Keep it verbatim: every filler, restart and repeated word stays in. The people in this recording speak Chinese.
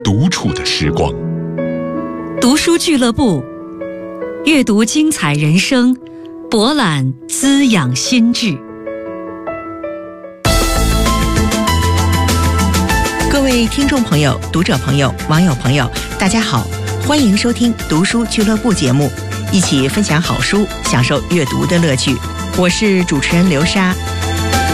独处的时光。 读书俱乐部，阅读精彩人生，博览滋养心智。 各位听众朋友、读者朋友、网友朋友，大家好，欢迎收听读书俱乐部节目，一起分享好书，享受阅读的乐趣。我是主持人刘莎。